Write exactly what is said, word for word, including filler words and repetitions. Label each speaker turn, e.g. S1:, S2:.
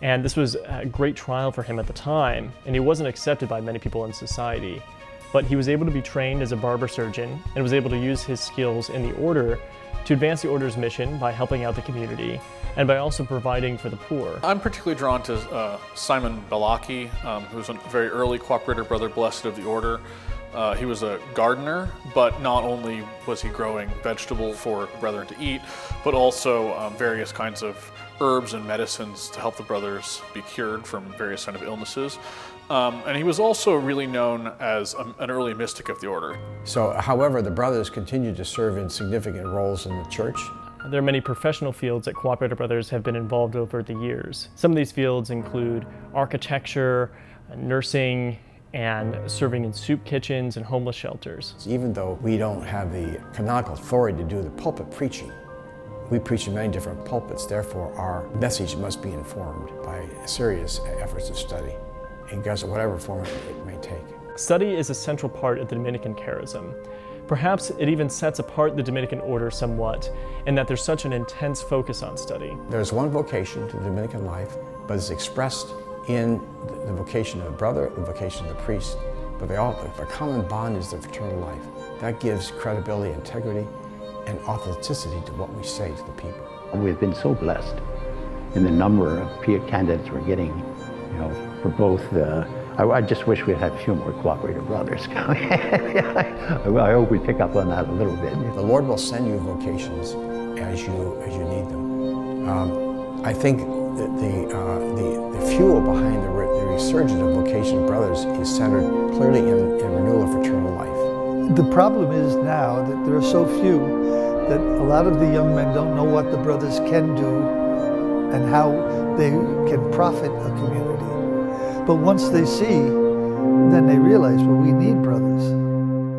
S1: And this was a great trial for him at the time, and he wasn't accepted by many people in society. But he was able to be trained as a barber surgeon and was able to use his skills in the order to advance the order's mission by helping out the community and by also providing for the poor.
S2: I'm particularly drawn to uh, Simon Balaki, um, who was a very early cooperator brother blessed of the order. Uh, he was a gardener, but not only was he growing vegetables for the brethren to eat, but also um, various kinds of herbs and medicines to help the brothers be cured from various kind of illnesses. Um, and he was also really known as a, an early mystic of the order.
S3: So, however, the brothers continued to serve in significant roles in the church.
S1: There are many professional fields that Cooperator Brothers have been involved over the years. Some of these fields include architecture, nursing, and serving in soup kitchens and homeless shelters.
S3: Even though we don't have the canonical authority to do the pulpit preaching, we preach in many different pulpits, therefore our message must be informed by serious efforts of study, regardless of whatever form it may take.
S1: Study is a central part of the Dominican charism. Perhaps it even sets apart the Dominican order somewhat, in that there's such an intense focus on study.
S3: There's one vocation to the Dominican life, but it's expressed in the vocation of the brother, the vocation of the priest, but they all, the common bond is the fraternal life. That gives credibility, integrity, and authenticity to what we say to the people.
S4: We've been so blessed in the number of peer candidates we're getting, you know, for both. Uh, I, I just wish we had a few more cooperator brothers coming. I hope we pick up on that a little bit.
S3: The Lord will send you vocations as you as you need them. Um, I think that the, uh, the the fuel behind the, re the resurgence of vocation of brothers is centered clearly in, in renewal of fraternal life.
S5: The problem is now that there are so few that a lot of the young men don't know what the brothers can do and how they can profit a community. But once they see, then they realize, well, we need brothers.